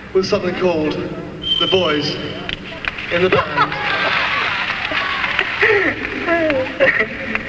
with something called The Boys in the Band.